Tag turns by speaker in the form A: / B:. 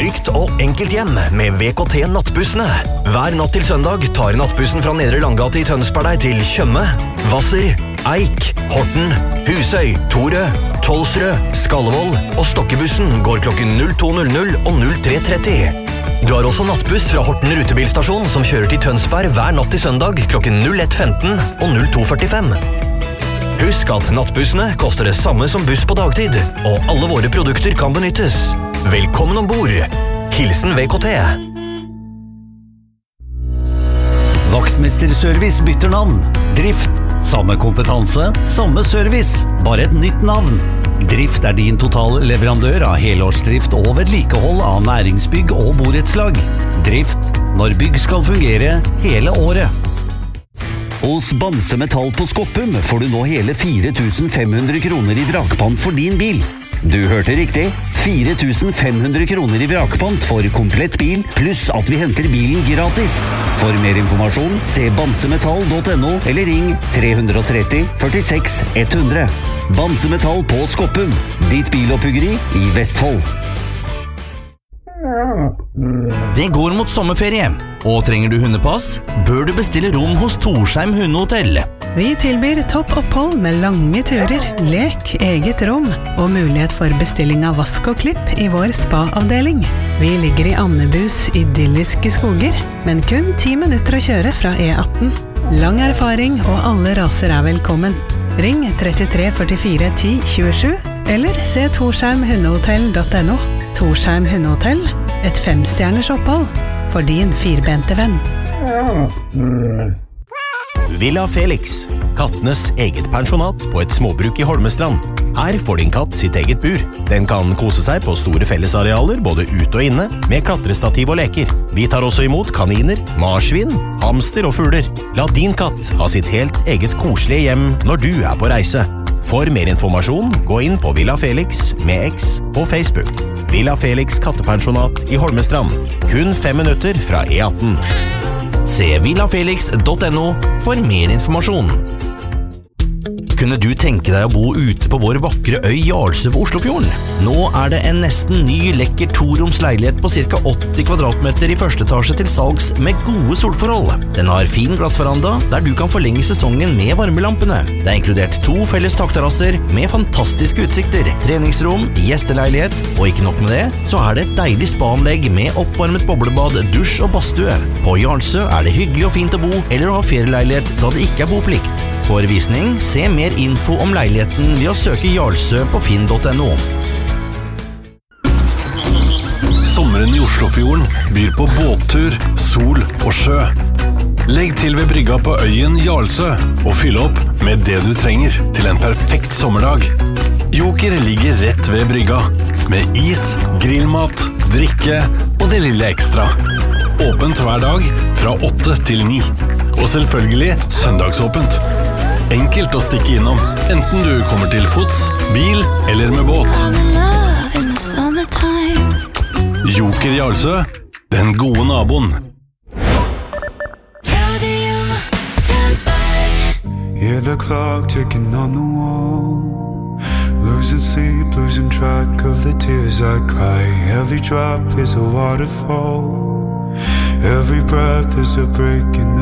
A: trygt og enkelt hjem med VKT Nattbussene. Hver natt til søndag tar nattbussen fra Nedre Langgate i Tønsberg deg til Tjøme, Hvasser, Eik, Horten, Husøy, Torø, Tolsrød, Skallevold og Stokkebussen går klokken 02.00 og 03.30. Du har også nattbuss fra Horten rutebilstasjon som kjører til Tønsberg hver natt til søndag klokken 01.15 og 02.45. Husk at nattbussene koster det samme som buss på dagtid, og alle våre produkter kan benyttes. Velkommen ombord. Hilsen VKT.
B: Vaktmesterservice bytter navn. Drift. Samme kompetanse, samme service. Bare et nytt navn. Drift er din totalleverandør av helårsdrift og vedlikehold av næringsbygg og borettslag. Drift. Når bygg skal fungere hele året. Hos Bamse Metall på Skoppum får du nå hele 4.500 kroner i vrakpant for din bil. Du hørte riktig. 4.500 kroner i vrakpant for komplett bil, pluss at vi henter bilen gratis. For mer informasjon, se bamsemetall.no eller ring 330 46 100. Bamse Metall på Skoppum, ditt biloppbyggeri i Vestfold.
C: Det går mot sommerferie, og trenger du hundepass, bør du bestille rom hos Torsheim Hundehotell.
D: Vi tilbyr topp opphold med lange turer, lek, eget rom og mulighet for bestilling av vask og klipp i vår spa-avdeling. Vi ligger i Annebus idylliske skoger, men kun 10 minutter å kjøre fra E18. Lang erfaring og alle raser er velkommen. Ring 33 44 10 27 eller se torsheimhundehotell.no. Torsheim Hundehotell, et 5-stjerners opphold for din firbente venn.
A: Villa Felix, kattenes eget pensjonat på et småbruk i Holmestrand. Her får din katt sitt eget bur. Den kan kose seg på store fellesarealer, både ute og inne, med klatrestativ og leker. Vi tar også imot kaniner, marsvin, hamster og fugler. La din katt ha sitt helt eget koselige hjem når du er på reise. For mer informasjon, gå inn på Villa Felix med X på Facebook. Villa Felix kattepensjonat i Holmestrand. Kun 5 minutter fra E18.
C: Se villafelix.no for mer informasjon. Kunne du tenke deg å bo ute på vår vakre øy Jarlsø på Oslofjorden? Nå er det en nesten ny, lekker 2-roms leilighet på ca. 80 kvadratmeter i første etasje til salgs med gode solforhold. Den har fin glassveranda, der du kan forlenge sesongen med varmelampene. Det er inkludert 2 felles takterrasser med fantastiske utsikter, treningsrom, gjesteleilighet, og ikke nok med det, så er det et deilig spaanlegg med oppvarmet boblebad, dusj og badstue. På Jarlsø er det hyggelig og fint å bo, eller å ha ferieleilighet da det ikke er boplikt. For visning, se mer info om leiligheten ved å søke Jarlsø på finn.no.
E: Sommeren i Oslofjorden byr på båttur, sol og sjø. Legg til ved brygga på øyen Jarlsø og fyll opp med det du trenger til en perfekt sommerdag. Joker ligger rett ved brygga, med is, grillmat, drikke og det lille ekstra. Åpent hver dag fra 8 til 9. Og selvfølgelig søndagsåpent. Enkelt å stikke innom, enten du kommer til fots, bil eller med båt. Joker Jarlsø, den gode naboen.
F: Hear the clock ticking on the wall, losing sleep, losing track of the tears I cry. Every drop is a waterfall, every breath is a break in the